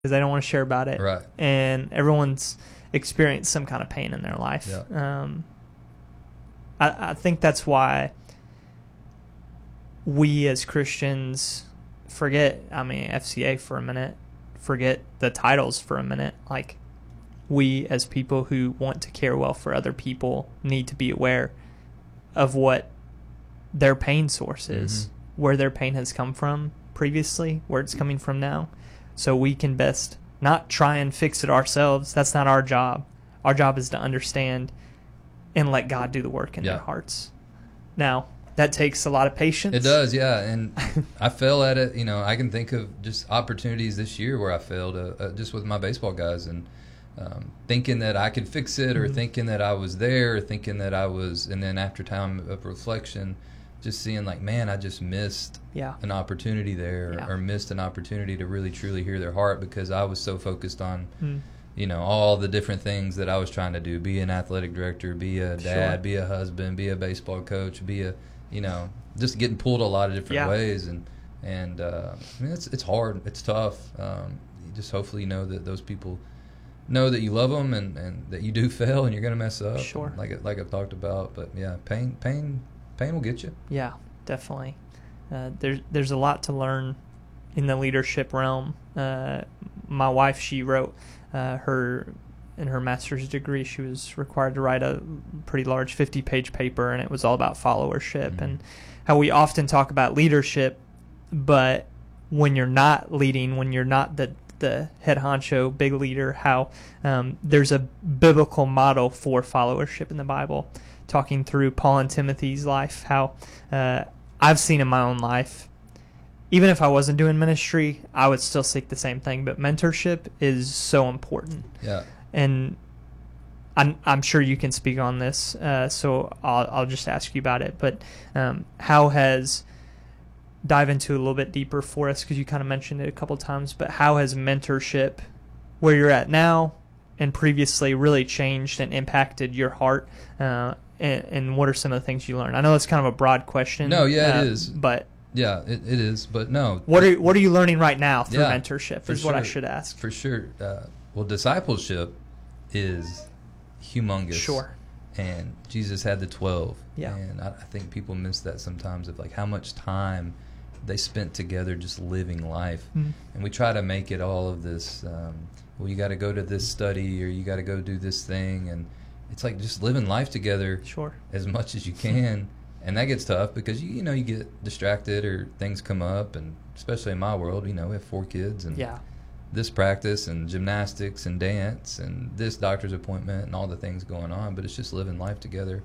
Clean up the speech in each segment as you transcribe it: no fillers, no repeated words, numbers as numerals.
because they don't want to share about it. Right. And everyone's experienced some kind of pain in their life. Yeah. I think that's why we as Christians forget, FCA for a minute, forget the titles for a minute. Like, we as people who want to care well for other people need to be aware of what their pain source is, where their pain has come from previously, where it's coming from now, so we can best not try and fix it ourselves. That's not our job. Our job is to understand and let God do the work in their hearts. Now, that takes a lot of patience. It does, yeah. And I fail at it. I can think of just opportunities this year where I failed just with my baseball guys, and thinking that I could fix it, or thinking that I was there, or thinking that I was, and then after time of reflection, just seeing like, man, I just missed an opportunity there, or missed an opportunity to really truly hear their heart, because I was so focused on all the different things that I was trying to do: be an athletic director, be a dad, be a husband, be a baseball coach, be a just getting pulled a lot of different ways, and it's hard, it's tough. You just hopefully know that those people know that you love them, and that you do fail and you're gonna mess up. Sure. Like I've talked about, but yeah, pain will get you. Yeah, definitely. There's a lot to learn in the leadership realm. My wife, she wrote in her master's degree, she was required to write a pretty large 50-page paper, and it was all about followership and how we often talk about leadership, but when you're not leading, when you're not the head honcho, big leader, how there's a biblical model for followership in the Bible, talking through Paul and Timothy's life, how I've seen in my own life, even if I wasn't doing ministry, I would still seek the same thing, but mentorship is so important. Yeah. And I'm sure you can speak on this, so I'll just ask you about it. But how has, dive into a little bit deeper for us, because you kind of mentioned it a couple times, but how has mentorship, where you're at now and previously, really changed and impacted your heart, and what are some of the things you learned? I know it's kind of a broad question. No, yeah, it is. But yeah, it is. But no. What are you learning right now through mentorship is what I should ask. For sure. Well, discipleship is humongous. Sure. And Jesus had the 12. Yeah. And I think people miss that sometimes, of like how much time they spent together just living life. And we try to make it all of this, well, you got to go to this study, or you got to go do this thing. And it's like just living life together as much as you can. And that gets tough because, you get distracted, or things come up. And especially in my world, we have 4 kids, and this practice and gymnastics and dance and this doctor's appointment and all the things going on, but it's just living life together.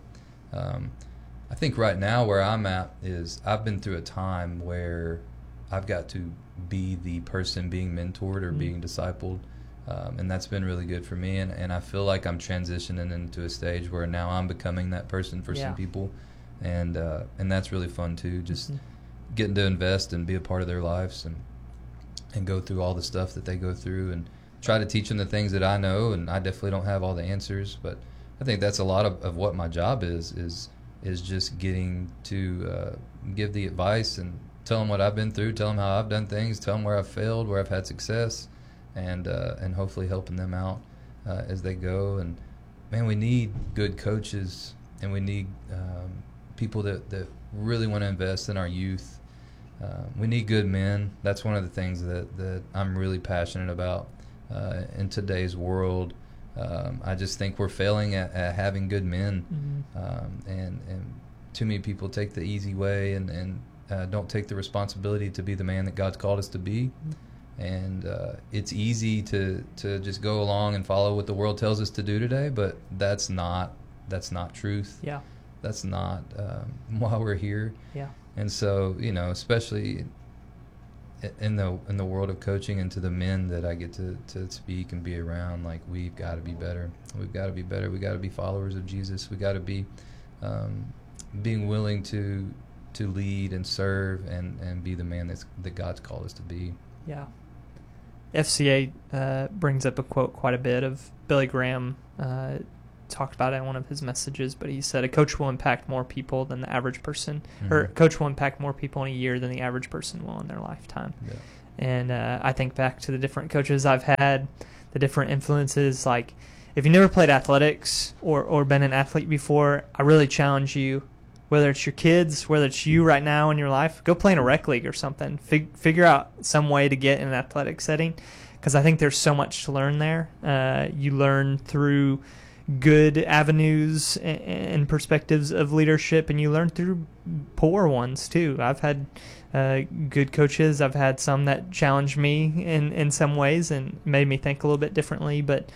I think right now where I'm at is I've been through a time where I've got to be the person being mentored or being discipled, and that's been really good for me, and I feel like I'm transitioning into a stage where now I'm becoming that person for some people, and that's really fun too, just getting to invest and be a part of their lives, and go through all the stuff that they go through, and try to teach them the things that I know, and I definitely don't have all the answers, but I think that's a lot of what my job is just getting to give the advice and tell them what I've been through, tell them how I've done things, tell them where I've failed, where I've had success, and hopefully helping them out as they go. And man, we need good coaches, and we need people that really want to invest in our youth. We need good men. That's one of the things that I'm really passionate about in today's world. I just think we're failing at having good men, and too many people take the easy way and don't take the responsibility to be the man that God's called us to be. And it's easy to just go along and follow what the world tells us to do today, but that's not truth. Yeah, that's not why we're here. Yeah. And so, especially in the world of coaching, and to the men that I get to speak and be around, like, we've got to be better. We've got to be better. We've got to be followers of Jesus. We've got to be being willing to lead and serve and be the man that God's called us to be. Yeah. FCA brings up a quote quite a bit of Billy Graham. Talked about it in one of his messages, but he said a coach will impact more people than the average person, or a coach will impact more people in a year than the average person will in their lifetime. And I think back to the different coaches I've had, the different influences. Like, if you never played athletics or been an athlete before, I really challenge you, whether it's your kids, whether it's you right now in your life, go play in a rec league or something. Figure out some way to get in an athletic setting, because I think there's so much to learn there. You learn through good avenues and perspectives of leadership, and you learn through poor ones too. I've had good coaches. I've had some that challenged me in some ways and made me think a little bit differently, but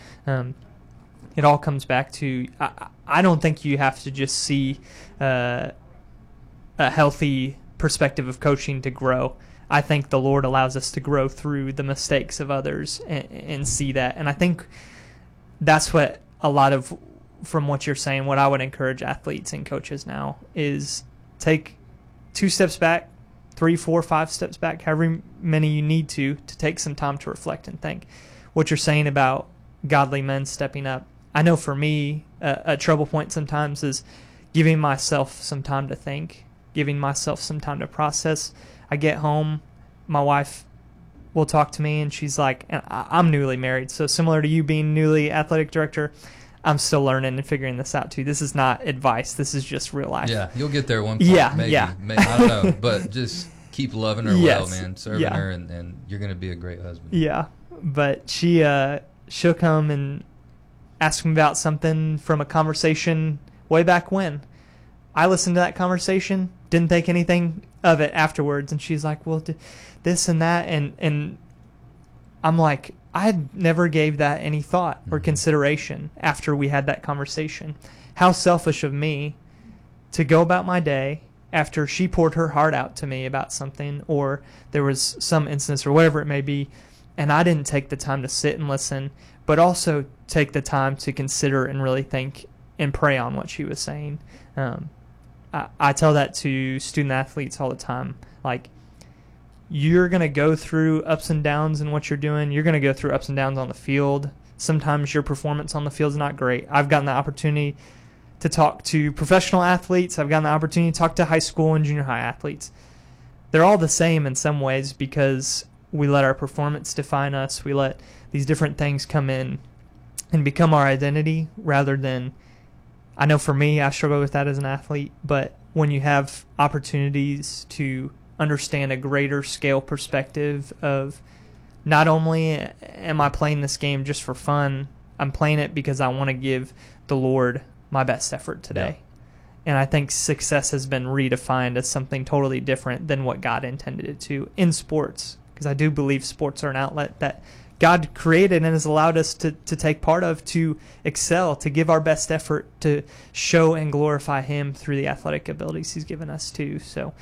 it all comes back to I don't think you have to just see a healthy perspective of coaching to grow. I think the Lord allows us to grow through the mistakes of others and see that. And I think that's what a lot of, from what you're saying, what I would encourage athletes and coaches now is take 2 steps back, 3, 4, 5 steps back, however many you need to take some time to reflect and think. What you're saying about godly men stepping up, I know for me, a trouble point sometimes is giving myself some time to think, giving myself some time to process. I get home, my wife will talk to me, and she's like, and I'm newly married, so similar to you being newly athletic director, I'm still learning and figuring this out too. This is not advice. This is just real life. Yeah, you'll get there one point. Yeah, maybe. yeah. I don't know, but just keep loving her well, man. Serving yeah. her, and you're going to be a great husband. Yeah, but she'll come and ask me about something from a conversation way back when. I listened to that conversation, didn't think anything of it afterwards, and she's like, well, this and that, and I'm like, I never gave that any thought or consideration after we had that conversation. How selfish of me to go about my day after she poured her heart out to me about something, or there was some instance or whatever it may be, and I didn't take the time to sit and listen, but also take the time to consider and really think and pray on what she was saying. I tell that to student athletes all the time. Like, you're going to go through ups and downs in what you're doing. You're going to go through ups and downs on the field. Sometimes your performance on the field is not great. I've gotten the opportunity to talk to professional athletes. I've gotten the opportunity to talk to high school and junior high athletes. They're all the same in some ways because we let our performance define us. We let these different things come in and become our identity rather than, I know for me, I struggle with that as an athlete, but when you have opportunities to understand a greater scale perspective of not only am I playing this game just for fun, I'm playing it because I want to give the Lord my best effort today. Yeah. And I think success has been redefined as something totally different than what God intended it to in sports, because I do believe sports are an outlet that God created and has allowed us to take part of, to excel, to give our best effort, to show and glorify Him through the athletic abilities He's given us too. So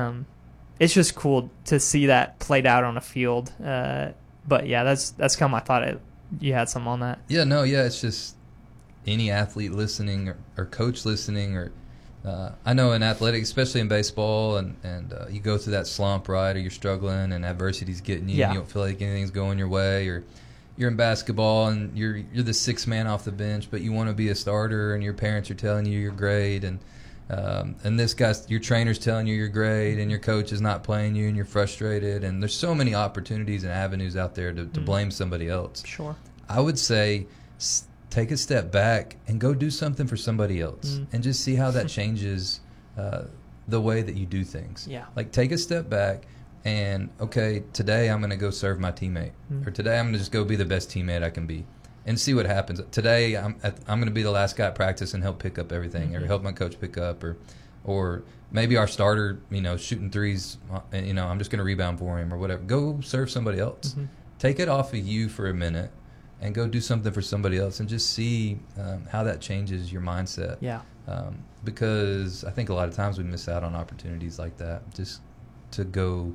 it's just cool to see that played out on a field. But yeah, that's kind of my thought. You had some on that. Yeah, no, yeah, it's just any athlete listening or coach listening, or I know in athletics, especially in baseball, and you go through that slump, right, or you're struggling and adversity's getting you, and you don't feel like anything's going your way, or you're in basketball and you're the sixth man off the bench, but you want to be a starter, and your parents are telling you you're great, and this guy's, your trainer's telling you you're great, and your coach is not playing you, and you're frustrated, and there's so many opportunities and avenues out there to blame somebody else. Sure. I would say take a step back and go do something for somebody else, and just see how that changes the way that you do things. Yeah. Like, take a step back and, okay, today I'm going to go serve my teammate, or today I'm going to just go be the best teammate I can be, and see what happens. Today I'm going to be the last guy at practice and help pick up everything, or help my coach pick up, or maybe our starter, shooting threes, I'm just going to rebound for him or whatever. Go serve somebody else. Take it off of you for a minute and go do something for somebody else, and just see how that changes your mindset. Yeah. Because I think a lot of times we miss out on opportunities like that, just to go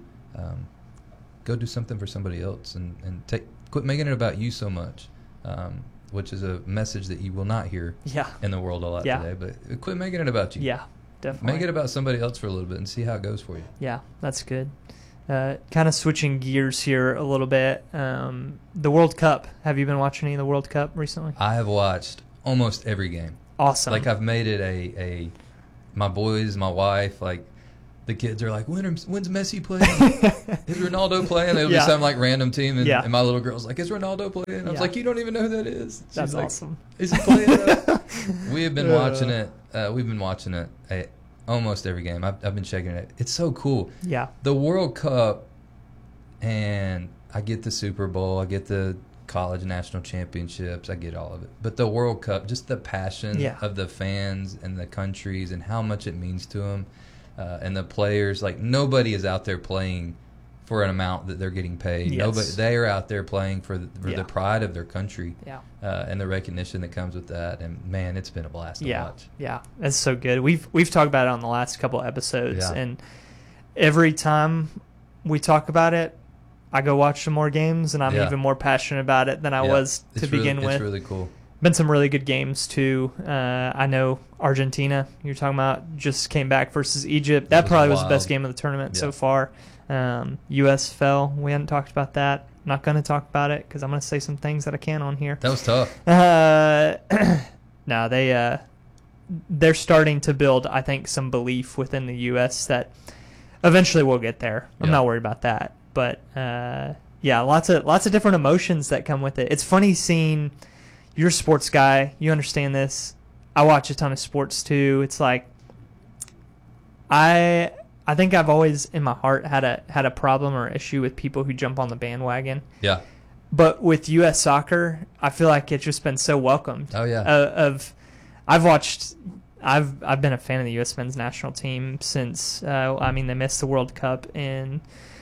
do something for somebody else, and quit making it about you so much, which is a message that you will not hear in the world a lot today. But quit making it about you. Yeah, definitely. Make it about somebody else for a little bit and see how it goes for you. Yeah, that's good. Kind of switching gears here a little bit. The World Cup. Have you been watching any of the World Cup recently? I have watched almost every game. Awesome. Like, I've made it my boys, my wife, like, the kids are like, when's Messi playing? Is Ronaldo playing? It'll be some like random team, and my little girl's like, is Ronaldo playing? I was like, you don't even know who that is. She's That's like, awesome. Is he playing? We have been watching it. We've been watching it almost every game. I've been checking it. It's so cool. Yeah. The World Cup, and I get the Super Bowl, I get the college national championships, I get all of it. But the World Cup, just the passion of the fans and the countries and how much it means to them. And the players, like nobody is out there playing for an amount that they're getting paid. Yes. Nobody, they are out there playing for the pride of their country, and the recognition that comes with that. And man, it's been a blast to watch. Yeah, that's so good. We've talked about it on the last couple episodes, and every time we talk about it, I go watch some more games, and I'm even more passionate about it than I was to begin with. It's really cool. Been some really good games too. I know Argentina, you're talking about, just came back versus Egypt. That probably was the best game of the tournament so far. U.S. fell. We hadn't talked about that. I'm not going to talk about it because I'm going to say some things that I can on here. That was tough. No, they're starting to build, I think, some belief within the U.S. that eventually we'll get there. I'm not worried about that. But lots of different emotions that come with it. It's funny seeing. You're a sports guy. You understand this. I watch a ton of sports too. It's like I think I've always in my heart had a problem or issue with people who jump on the bandwagon. Yeah. But with U.S. soccer, I feel like it's just been so welcomed. Oh yeah. I've been a fan of the U.S. men's national team since they missed the World Cup in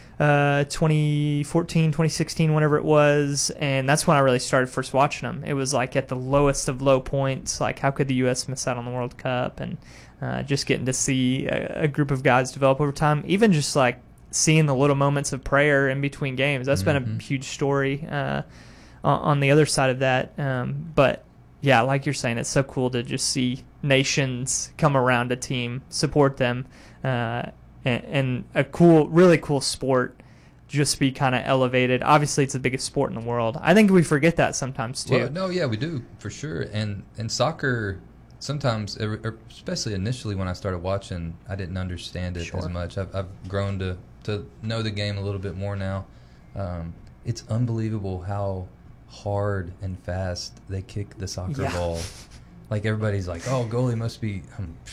2014, 2016, whenever it was, and that's when I really started first watching them. It was like at the lowest of low points, like how could the U.S. miss out on the World Cup, and just getting to see a group of guys develop over time, even just like seeing the little moments of prayer in between games. That's been a huge story on the other side of that. But yeah, like you're saying, it's so cool to just see nations come around a team, support them, and a really cool sport just be kind of elevated. Obviously, it's the biggest sport in the world. I think we forget that sometimes too. Well, no, yeah, we do for sure. And soccer, sometimes, especially initially when I started watching, I didn't understand it as much. I've grown to know the game a little bit more now. It's unbelievable how hard and fast they kick the soccer ball. Like everybody's like, "Oh, goalie must be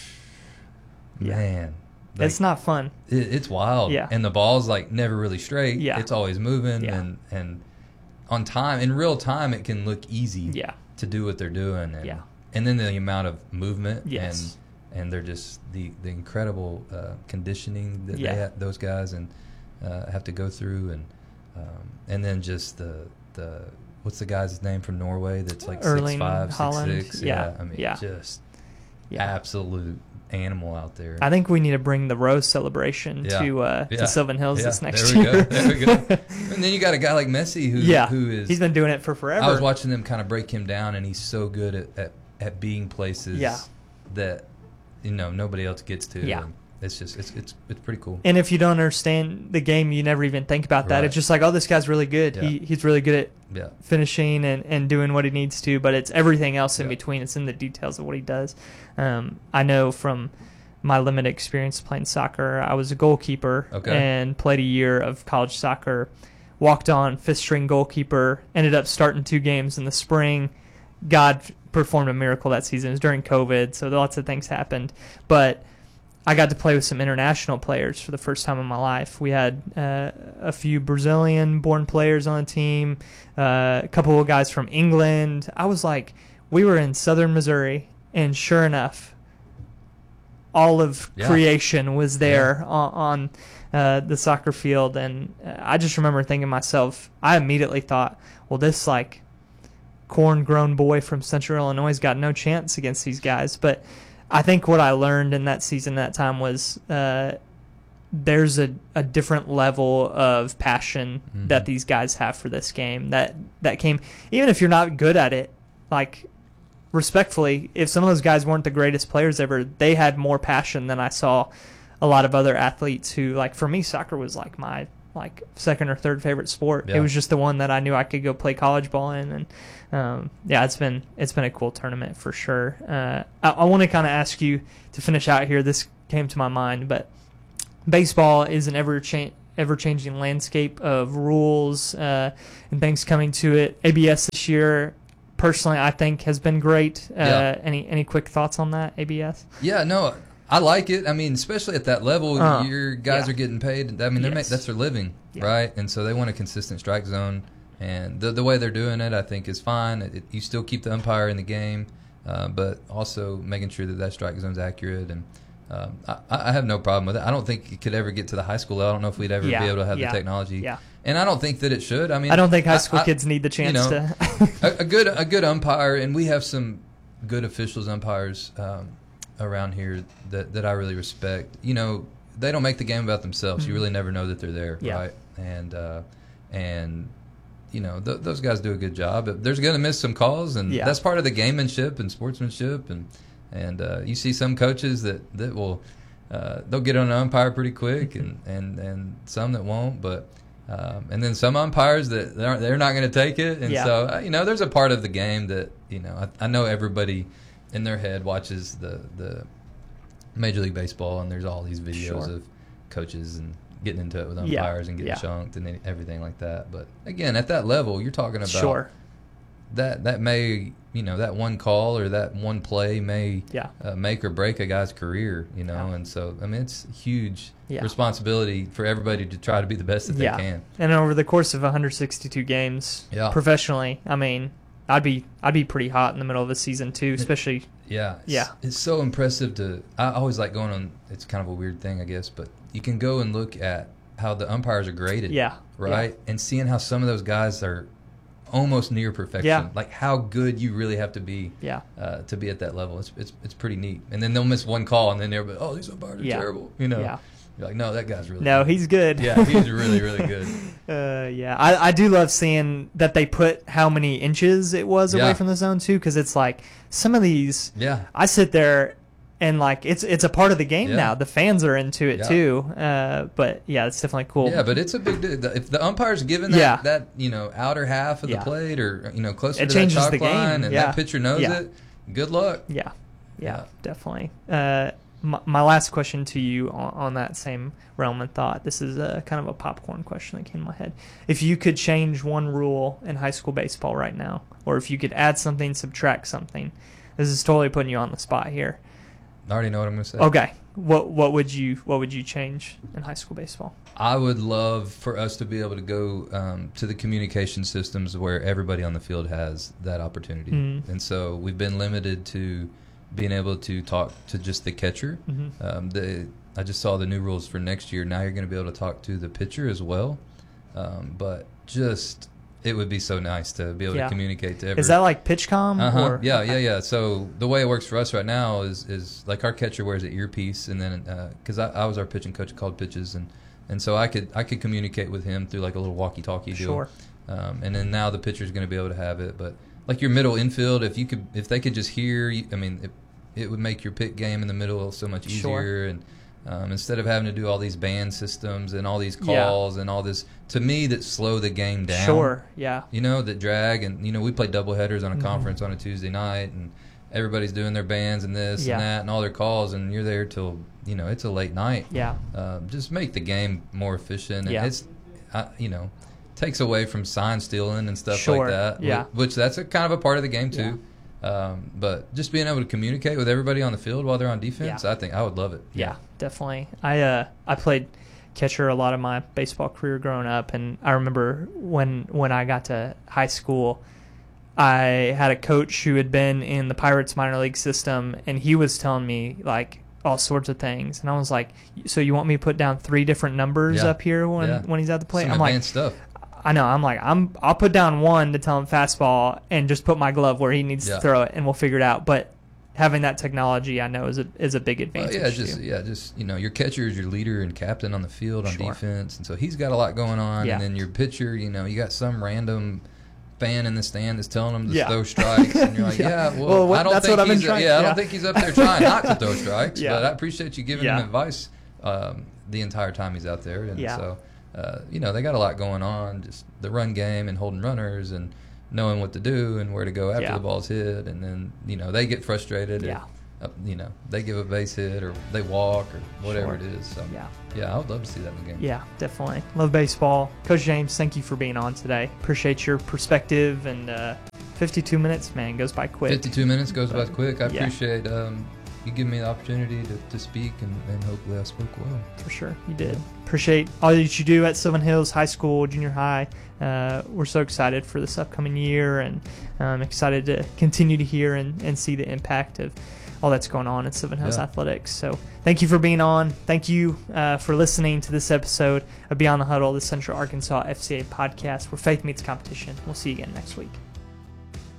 man." Like, it's not fun. It's wild. Yeah. And the ball's like never really straight. Yeah. It's always moving and on time, in real time, it can look easy to do what they're doing. And, and then the amount of movement and they're just the incredible conditioning that those guys have to go through, and then just the what's the guy's name from Norway that's like Erling 6'5", Haaland. 6'6"? Yeah. I mean, just absolute animal out there. I think we need to bring the Rose celebration to Sylvan Hills this next year. There we go. And then you got a guy like Messi who is... He's been doing it for forever. I was watching them kind of break him down, and he's so good at being places that nobody else gets to. Yeah. And it's just it's pretty cool. And if you don't understand the game, you never even think about that. It's just like, oh, this guy's really good. Yeah. He's really good at finishing and doing what he needs to, but it's everything else in between. It's in the details of what he does. I know from my limited experience playing soccer, I was a goalkeeper and played a year of college soccer, walked on fifth-string goalkeeper, ended up starting 2 games in the spring. God performed a miracle that season. It was during COVID, so lots of things happened. But I got to play with some international players for the first time in my life. We had a few Brazilian-born players on the team, a couple of guys from England. I was like, we were in southern Missouri, and sure enough, all of creation was there on the soccer field. And I just remember thinking to myself, I immediately thought, well, this like corn-grown boy from Central Illinois has got no chance against these guys. But I think what I learned in that season, that time, was there's a different level of passion that these guys have for this game. That came, even if you're not good at it, like, respectfully, if some of those guys weren't the greatest players ever, they had more passion than I saw a lot of other athletes who, like, for me, soccer was like my second or third favorite sport. It was just the one that I knew I could go play college ball in, and it's been a cool tournament for sure. I want to kind of ask you to finish out here. This came to my mind, but baseball is an ever-changing landscape of rules and things coming to it. ABS this year, personally, I think has been great. Any quick thoughts on that, ABS? Yeah, no, I like it. I mean, especially at that level, your guys are getting paid. I mean, that's their living, right? And so they want a consistent strike zone. And the way they're doing it, I think, is fine. You still keep the umpire in the game, but also making sure that strike zone's accurate. And I have no problem with it. I don't think it could ever get to the high school level. I don't know if we'd ever be able to have the technology. Yeah. And I don't think that it should. I mean, I don't think high school kids need the chance to. a good umpire, and we have some good officials, umpires around here that I really respect. You know, they don't make the game about themselves. You really never know that they're there, right? And you know, those guys do a good job. There's going to miss some calls, and that's part of the gamemanship and sportsmanship. And you see some coaches that will they'll get on an umpire pretty quick, and some that won't. But and then some umpires that they're not going to take it. And so you know, there's a part of the game that, you know, I know everybody in their head watches the Major League Baseball, and there's all these videos of coaches and getting into it with umpires and getting chunked and everything like that. But again, at that level, you're talking about that may, you know, that one call or that one play may make or break a guy's career, you know. And so, I mean, it's huge responsibility for everybody to try to be the best that they can. And over the course of 162 games professionally, I mean, I'd be pretty hot in the middle of a season too, especially. It's so impressive I always like going on. It's kind of a weird thing, I guess, but you can go and look at how the umpires are graded, right? And seeing how some of those guys are almost near perfection, like how good you really have to be to be at that level. It's pretty neat. And then they'll miss one call, and then everybody, oh, these umpires are terrible, you know. You're like, no, that guy's really good. He's good. Yeah, he's really, really good. I do love seeing that they put how many inches it was away from the zone too, because it's like some of these. I sit there and like it's a part of the game now. The fans are into it too. But it's definitely cool. Yeah, but it's a big deal. If the umpire's given that you know, outer half of the plate, or, you know, closer to that chalk line, and that pitcher knows it, good luck. Yeah, definitely. My last question to you on that same realm of thought. This is kind of a popcorn question that came in my head. If you could change one rule in high school baseball right now, or if you could add something, subtract something, this is totally putting you on the spot here. I already know what I'm going to say. Okay, what would you change in high school baseball? I would love for us to be able to go to the communication systems where everybody on the field has that opportunity, and so we've been limited to being able to talk to just the catcher. I just saw the new rules for next year. Now you're going to be able to talk to the pitcher as well. But just, it would be so nice to be able to communicate to everyone. Is that like PitchCom? Yeah. So the way it works for us right now is like our catcher wears an earpiece, and then because I was our pitching coach, called pitches, and so I could communicate with him through like a little walkie-talkie deal. And then now the pitcher's going to be able to have it, but like your middle infield, if they could just hear, I mean, it would make your pick game in the middle so much easier. And instead of having to do all these band systems and all these calls and all this, to me, that slow the game down. You know, that drag. And, you know, we play doubleheaders on a conference on a Tuesday night, and everybody's doing their bands and this and that and all their calls, and you're there till, you know, it's a late night. Just make the game more efficient. And it's, you know, takes away from sign stealing and stuff like that. Which that's a kind of a part of the game too. But just being able to communicate with everybody on the field while they're on defense, I think I would love it. Yeah, definitely. I played catcher a lot of my baseball career growing up, and I remember when I got to high school, I had a coach who had been in the Pirates minor league system, and he was telling me like all sorts of things, and I was like, so you want me to put down 3 different numbers up here when he's at the plate? Some advanced stuff. I know. I'm like, I'll put down 1 to tell him fastball and just put my glove where he needs to throw it, and we'll figure it out. But having that technology, I know, is a big advantage. Just you know, your catcher is your leader and captain on the field on defense, and so he's got a lot going on. And then your pitcher, you know, you got some random fan in the stand that's telling him to throw strikes, and you're like, I don't think he's up there trying not to throw strikes, but I appreciate you giving him advice the entire time he's out there, and so. You know, they got a lot going on, just the run game and holding runners and knowing what to do and where to go after the ball's hit, and then, you know, they get frustrated they give a base hit or they walk or whatever Sure. it is. So Yeah. I would love to see that in the game. Yeah, definitely. Love baseball. Coach James, thank you for being on today. Appreciate your perspective, and 52 minutes, man, goes by quick. 52 minutes goes by quick. I Yeah. appreciate you giving me the opportunity to speak, and hopefully I spoke well. For sure, you did. Appreciate all that you do at Sylvan Hills High School, junior high. We're so excited for this upcoming year, and I'm excited to continue to hear and see the impact of all that's going on in Sylvan Hills Athletics. So thank you for being on. Thank you for listening to this episode of Beyond the Huddle, the Central Arkansas FCA podcast, where faith meets competition. We'll see you again next week.